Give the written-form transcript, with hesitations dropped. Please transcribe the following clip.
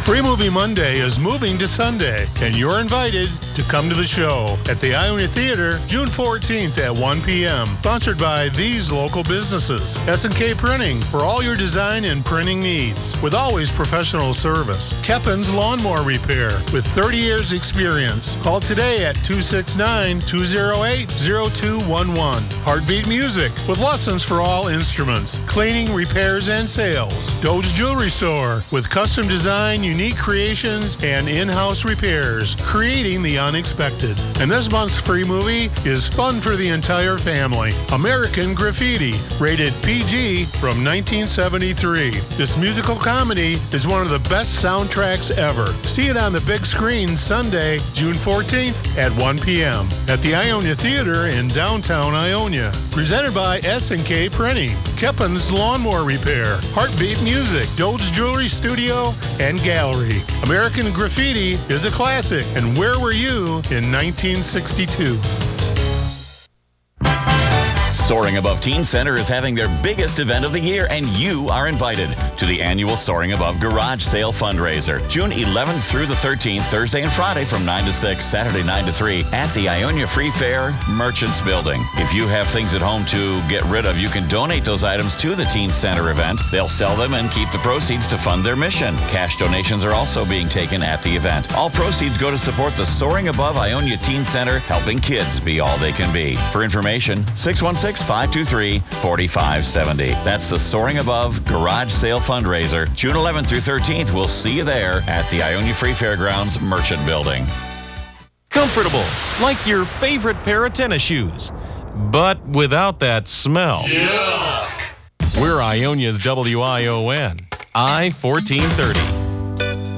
Free Movie Monday is moving to Sunday, and you're invited to come to the show at the Ionia Theater June 14th at 1 p.m. Sponsored by these local businesses. S&K Printing for all your design and printing needs with always professional service. Keppin's Lawnmower Repair with 30 years experience. Call today at 269-208-0211. Heartbeat Music with lessons for all instruments, cleaning, repairs, and sales. Doge Jewelry Store with custom design, unique creations, and in-house repairs, creating the unexpected. And this month's free movie is fun for the entire family. American Graffiti, rated PG from 1973. This musical comedy is one of the best soundtracks ever. See it on the big screen Sunday, June 14th at 1 p.m. at the Ionia Theater in downtown Ionia. Presented by S&K Printing, Keppin's Lawnmower Repair, Heartbeat Music, Doge Jewelry Studio, and Gallery. American Graffiti is a classic, and where were you in 1962? Soaring Above Teen Center is having their biggest event of the year, and you are invited to the annual Soaring Above Garage Sale Fundraiser, June 11th through the 13th, Thursday and Friday from 9 to 6, Saturday 9 to 3 at the Ionia Free Fair Merchants Building. If you have things at home to get rid of, you can donate those items to the Teen Center event. They'll sell them and keep the proceeds to fund their mission. Cash donations are also being taken at the event. All proceeds go to support the Soaring Above Ionia Teen Center, helping kids be all they can be. For information, 616-523-4570. That's the Soaring Above Garage Sale Fundraiser, June 11th through 13th. We'll see you there at the Ionia Free Fairgrounds Merchant Building. Comfortable, like your favorite pair of tennis shoes, but without that smell. Yuck! We're Ionia's WION, I-1430.